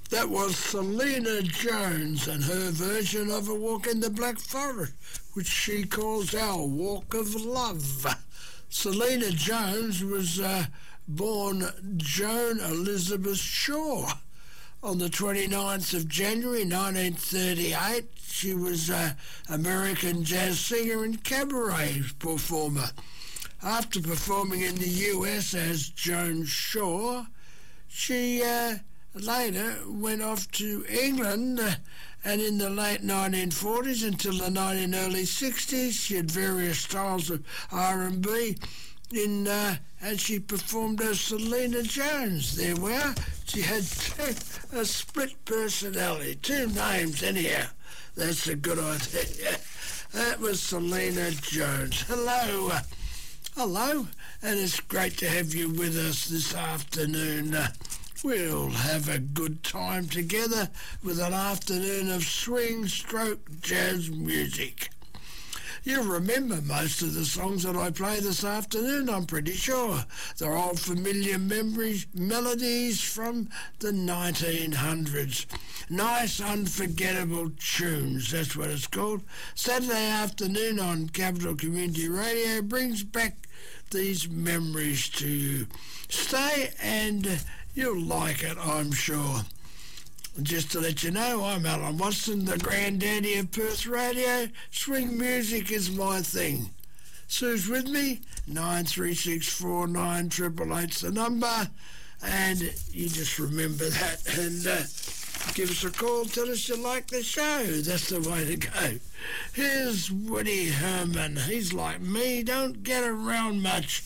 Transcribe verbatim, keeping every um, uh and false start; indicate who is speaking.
Speaker 1: That was Selena Jones and her version of A Walk in the Black Forest, which she calls Our Walk of Love. Selena Jones was uh, born Joan Elizabeth Shaw on the twenty-ninth of January nineteen thirty-eight. She was an American jazz singer and cabaret performer. After performing in the U S as Joan Shaw, she uh, later went off to England, uh, and in the late nineteen forties until the nineteen early sixties, she had various styles of R and B in, uh, and she performed as Selena Jones. There we are. She had two, a split personality, two names anyhow. That's a good idea. That was Selena Jones. Hello. Uh, hello, and it's great to have you with us this afternoon. Uh, we'll have a good time together with an afternoon of swing stroke jazz music. You'll remember most of the songs that I play this afternoon, I'm pretty sure. They're all familiar memories, melodies from the nineteen hundreds. Nice, unforgettable tunes, that's what it's called. Saturday afternoon on Capital Community Radio brings back these memories to you. Stay and you'll like it, I'm sure. Just to let you know, I'm Alan Watson, the granddaddy of Perth Radio. Swing music is my thing. Sue's with me, nine three six four nine eight eight eight's the number, and you just remember that, and uh, give us a call, tell us you like the show. That's the way to go. Here's Woody Herman. He's like me, don't get around much.